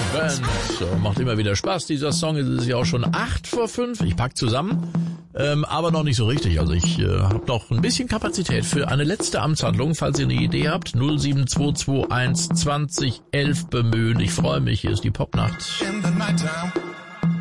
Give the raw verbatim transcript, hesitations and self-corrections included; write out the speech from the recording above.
Band. So, macht immer wieder Spaß, dieser Song. Es ist ja auch schon acht vor fünf. Ich pack zusammen, ähm, aber noch nicht so richtig. Also ich äh, habe noch ein bisschen Kapazität für eine letzte Amtshandlung. Falls ihr eine Idee habt, null sieben zwei zwei eins zwanzig elf bemühen. Ich freue mich. Hier ist die Popnacht. In the nighttime.